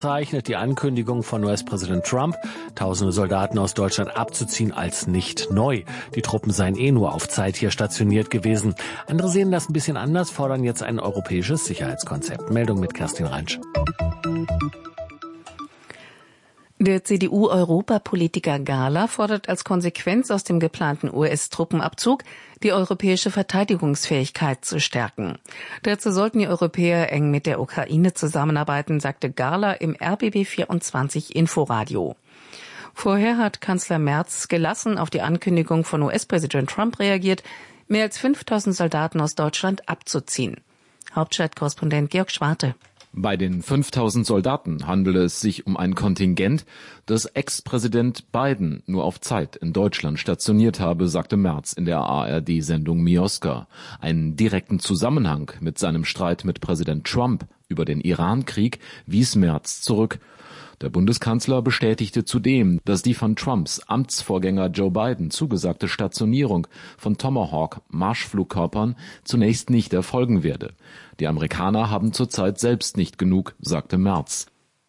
Zeichnet die Ankündigung von US-Präsident Trump, tausende Soldaten aus Deutschland abzuziehen, als nicht neu. Die Truppen seien nur auf Zeit hier stationiert gewesen. Andere sehen das ein bisschen anders, fordern jetzt ein europäisches Sicherheitskonzept. Meldung mit Kerstin Reinsch. Der CDU-Europapolitiker Gahler fordert als Konsequenz aus dem geplanten US-Truppenabzug, die europäische Verteidigungsfähigkeit zu stärken. Dazu sollten die Europäer eng mit der Ukraine zusammenarbeiten, sagte Gahler im RBB24 Inforadio. Vorher hat Kanzler Merz gelassen auf die Ankündigung von US-Präsident Trump reagiert, mehr als 5.000 Soldaten aus Deutschland abzuziehen. Hauptstadtkorrespondent Georg Schwarte. Bei den 5.000 Soldaten handele es sich um ein Kontingent, das Ex-Präsident Biden nur auf Zeit in Deutschland stationiert habe, sagte Merz in der ARD-Sendung Mioska. Einen direkten Zusammenhang mit seinem Streit mit Präsident Trump über den Iran-Krieg wies Merz zurück. Der Bundeskanzler bestätigte zudem, dass die von Trumps Amtsvorgänger Joe Biden zugesagte Stationierung von Tomahawk-Marschflugkörpern zunächst nicht erfolgen werde. Die Amerikaner haben zurzeit selbst nicht genug, sagte Merz.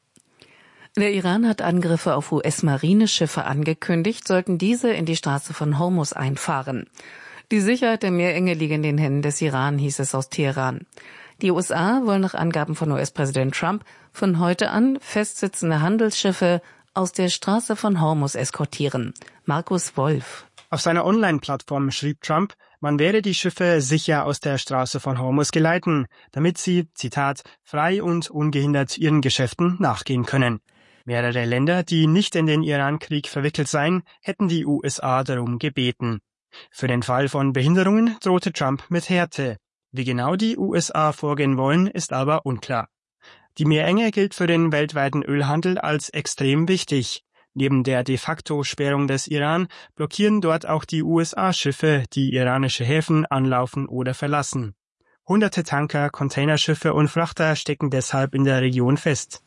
Der Iran hat Angriffe auf US-Marineschiffe angekündigt, sollten diese in die Straße von Hormuz einfahren. Die Sicherheit der Meerenge liege in den Händen des Iran, hieß es aus Teheran. Die USA wollen nach Angaben von US-Präsident Trump von heute an festsitzende Handelsschiffe aus der Straße von Hormuz eskortieren. Markus Wolf. Auf seiner Online-Plattform schrieb Trump, man werde die Schiffe sicher aus der Straße von Hormuz geleiten, damit sie, Zitat, frei und ungehindert ihren Geschäften nachgehen können. Mehrere Länder, die nicht in den Iran-Krieg verwickelt seien, hätten die USA darum gebeten. Für den Fall von Behinderungen drohte Trump mit Härte. Wie genau die USA vorgehen wollen, ist aber unklar. Die Meerenge gilt für den weltweiten Ölhandel als extrem wichtig. Neben der de facto Sperrung des Iran blockieren dort auch die USA-Schiffe, die iranische Häfen anlaufen oder verlassen. Hunderte Tanker, Containerschiffe und Frachter stecken deshalb in der Region fest.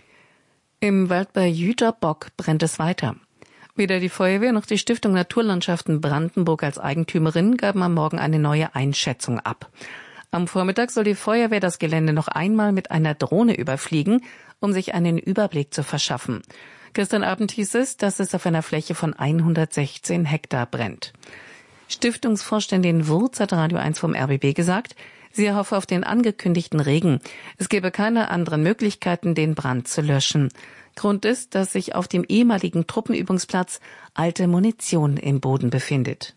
Im Wald bei Jüterbock brennt es weiter. Weder die Feuerwehr noch die Stiftung Naturlandschaften Brandenburg als Eigentümerin gaben am Morgen eine neue Einschätzung ab. Am Vormittag soll die Feuerwehr das Gelände noch einmal mit einer Drohne überfliegen, um sich einen Überblick zu verschaffen. Gestern Abend hieß es, dass es auf einer Fläche von 116 Hektar brennt. Stiftungsvorständin Wurz hat Radio 1 vom RBB gesagt, sie hoffe auf den angekündigten Regen. Es gebe keine anderen Möglichkeiten, den Brand zu löschen. Grund ist, dass sich auf dem ehemaligen Truppenübungsplatz alte Munition im Boden befindet.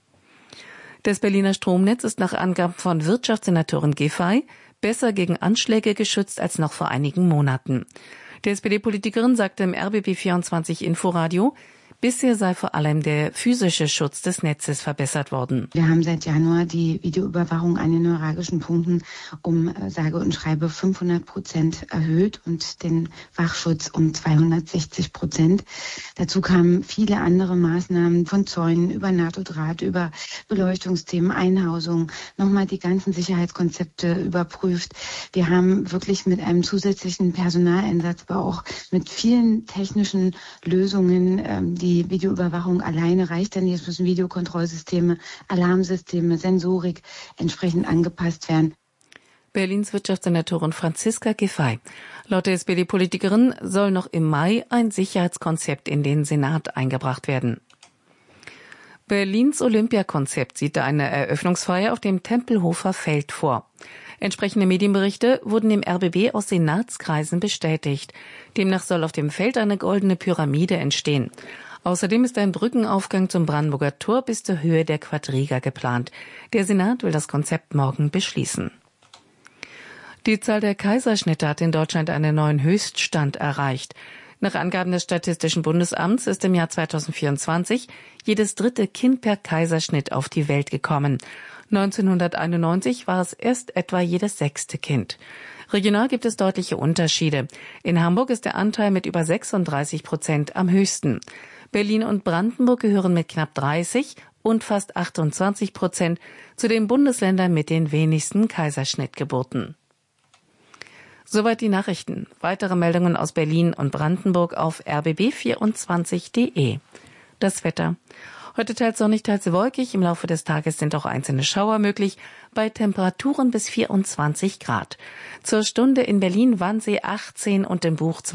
Das Berliner Stromnetz ist nach Angaben von Wirtschaftssenatorin Giffey besser gegen Anschläge geschützt als noch vor einigen Monaten. Die SPD-Politikerin sagte im RBB24 Inforadio, bisher sei vor allem der physische Schutz des Netzes verbessert worden. Wir haben seit Januar die Videoüberwachung an den neuralgischen Punkten um sage und schreibe 500% erhöht und den Wachschutz um 260%. Dazu kamen viele andere Maßnahmen von Zäunen über NATO-Draht, über Beleuchtungsthemen, Einhausung, nochmal die ganzen Sicherheitskonzepte überprüft. Wir haben wirklich mit einem zusätzlichen Personaleinsatz, aber auch mit vielen technischen Lösungen, die Videoüberwachung alleine reicht dann nicht. Es müssen Videokontrollsysteme, Alarmsysteme, Sensorik entsprechend angepasst werden. Berlins Wirtschaftssenatorin Franziska Giffey. Laut der SPD-Politikerin soll noch im Mai ein Sicherheitskonzept in den Senat eingebracht werden. Berlins Olympiakonzept sieht eine Eröffnungsfeier auf dem Tempelhofer Feld vor. Entsprechende Medienberichte wurden dem RBB aus Senatskreisen bestätigt. Demnach soll auf dem Feld eine goldene Pyramide entstehen. Außerdem ist ein Brückenaufgang zum Brandenburger Tor bis zur Höhe der Quadriga geplant. Der Senat will das Konzept morgen beschließen. Die Zahl der Kaiserschnitte hat in Deutschland einen neuen Höchststand erreicht. Nach Angaben des Statistischen Bundesamts ist im Jahr 2024 jedes dritte Kind per Kaiserschnitt auf die Welt gekommen. 1991 war es erst etwa jedes sechste Kind. Regional gibt es deutliche Unterschiede. In Hamburg ist der Anteil mit über 36% am höchsten. Berlin und Brandenburg gehören mit knapp 30 und fast 28% zu den Bundesländern mit den wenigsten Kaiserschnittgeburten. Soweit die Nachrichten. Weitere Meldungen aus Berlin und Brandenburg auf rbb24.de. Das Wetter. Heute teils sonnig, teils wolkig. Im Laufe des Tages sind auch einzelne Schauer möglich, bei Temperaturen bis 24 Grad. Zur Stunde in Berlin Wannsee 18 und im Buch